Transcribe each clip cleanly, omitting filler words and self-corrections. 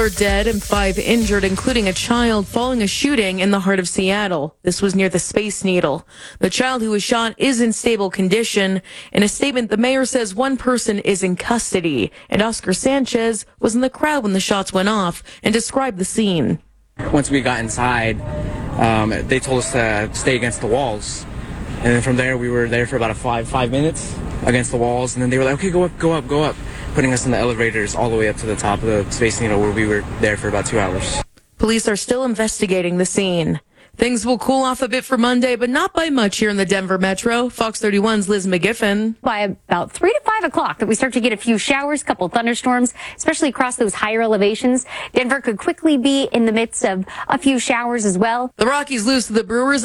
Are dead and 5 injured, including a child following a shooting in the heart of Seattle. This was near the Space Needle. The child who was shot is in stable condition. In a statement, the mayor says one person is in custody, and Oscar Sanchez was in the crowd when the shots went off and described the scene. Once we got inside, they told us to stay against the walls. And then from there, we were there for about 5 minutes against the walls. And then they were like, okay, go up, putting us in the elevators all the way up to the top of the Space Needle, where we were there for about 2 hours. Police are still investigating the scene. Things will cool off a bit for Monday, but not by much here in the Denver metro. Fox 31's Liz McGiffin. By about 3 to 5 o'clock that we start to get a few showers, couple thunderstorms, especially across those higher elevations. Denver could quickly be in the midst of a few showers as well. The Rockies lose to the Brewers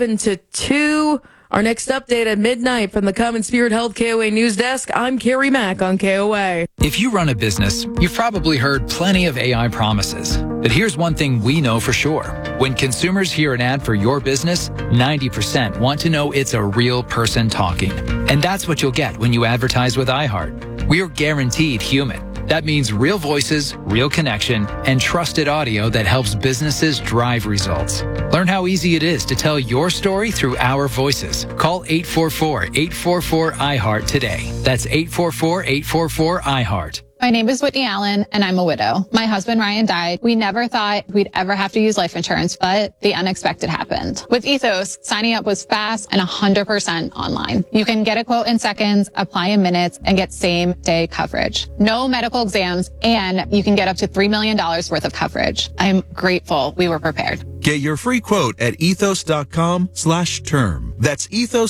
11-2. Our next update at midnight from the Common Spirit Health KOA News Desk. I'm Carrie Mack on KOA. If you run a business, you've probably heard plenty of AI promises. But here's one thing we know for sure. When consumers hear an ad for your business, 90% want to know it's a real person talking. And that's what you'll get when you advertise with iHeart. We're guaranteed human. That means real voices, real connection, and trusted audio that helps businesses drive results. Learn how easy it is to tell your story through our voices. Call 844-844-iHeart today. That's 844-844-iHeart. My name is Whitney Allen, and I'm a widow. My husband, Ryan, died. We never thought we'd ever have to use life insurance, but the unexpected happened. With Ethos, signing up was fast and 100% online. You can get a quote in seconds, apply in minutes, and get same-day coverage. No medical exams, and you can get up to $3 million worth of coverage. I'm grateful we were prepared. Get your free quote at ethos.com/term. That's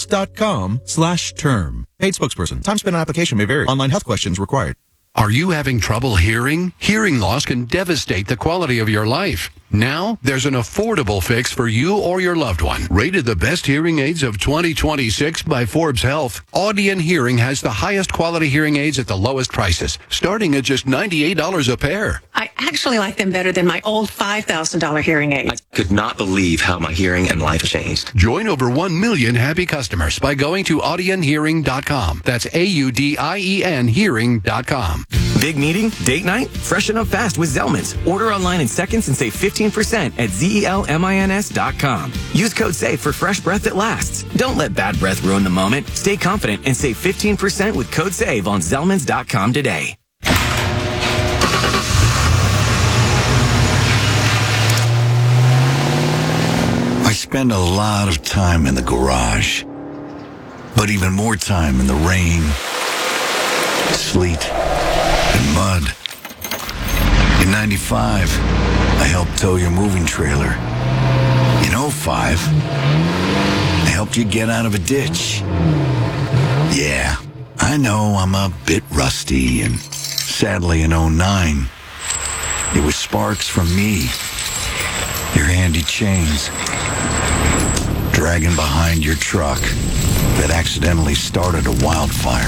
ethos.com/term. Paid spokesperson. Time spent on application may vary. Online health questions required. Are you having trouble hearing? Hearing loss can devastate the quality of your life. Now, there's an affordable fix for you or your loved one. Rated the best hearing aids of 2026 by Forbes Health, Audion Hearing has the highest quality hearing aids at the lowest prices, starting at just $98 a pair. I actually like them better than my old $5,000 hearing aids. I could not believe how my hearing and life changed. Join over 1 million happy customers by going to audionhearing.com. That's AUDIEN hearing.com. Big meeting? Date night? Freshen up fast with Zelmins. Order online in seconds and save 15% at ZELMINS.com. Use code SAVE for fresh breath that lasts. Don't let bad breath ruin the moment. Stay confident and save 15% with code SAVE on Zelmins.com today. I spend a lot of time in the garage, but even more time in the rain, sleet, and mud. In 95, I helped tow your moving trailer. In 05, I helped you get out of a ditch. Yeah, I know I'm a bit rusty, and sadly in 09, it was sparks from me, your handy chains, dragging behind your truck that accidentally started a wildfire.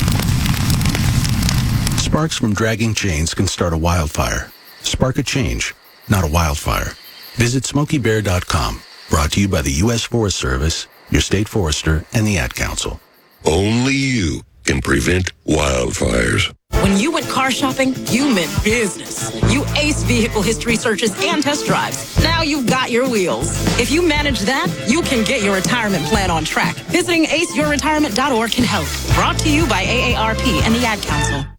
Sparks from dragging chains can start a wildfire. Spark a change, not a wildfire. Visit SmokeyBear.com. Brought to you by the U.S. Forest Service, your state forester, and the Ad Council. Only you can prevent wildfires. When you went car shopping, you meant business. You aced vehicle history searches and test drives. Now you've got your wheels. If you manage that, you can get your retirement plan on track. Visiting aceyourretirement.org can help. Brought to you by AARP and the Ad Council.